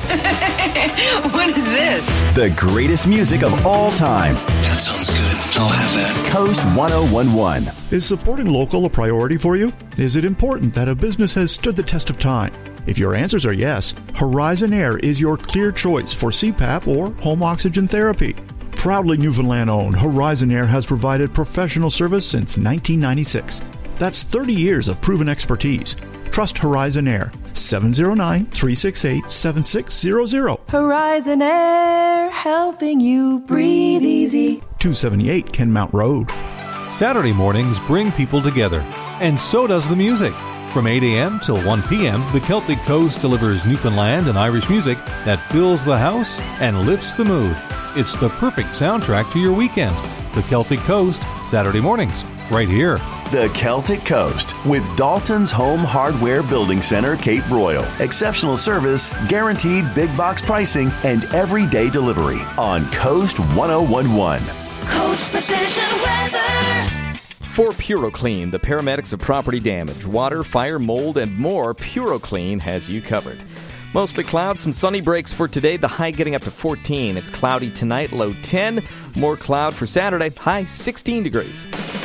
What is this? The greatest music of all time. That sounds good. I'll have that. Coast 1011. Is supporting local a priority for you? Is it important that a business has stood the test of time? If your answers are yes, Horizon Air is your clear choice for CPAP or home oxygen therapy. Proudly Newfoundland-owned, Horizon Air has provided professional service since 1996. That's 30 years of proven expertise. Trust Horizon Air. 709-368-7600. Horizon Air, helping you breathe easy. 278 Kenmount Road. Saturday mornings bring people together, and so does the music. From 8 a.m. till 1 p.m., the Celtic Coast delivers Newfoundland and Irish music that fills the house and lifts the mood. It's the perfect soundtrack to your weekend. The Celtic Coast, Saturday mornings, right here. The Celtic Coast with Dalton's Home Hardware Building Center, Cape Royal. Exceptional service, guaranteed big box pricing, and everyday delivery on Coast 1011. Coast Precision Weather. For PuroClean, the paramedics of property damage, water, fire, mold, and more, PuroClean has you covered. Mostly clouds, some sunny breaks for today, the high getting up to 14. It's cloudy tonight, low 10. More cloud for Saturday, high 16 degrees.